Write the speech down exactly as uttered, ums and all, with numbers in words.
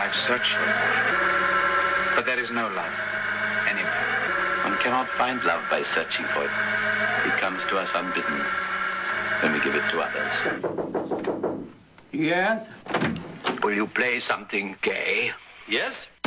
I've searched for it. But there is no love anywhere. One cannot find love by searching for it. It comes to us unbidden when we give it to others. Yes? Will you play something gay? Yes?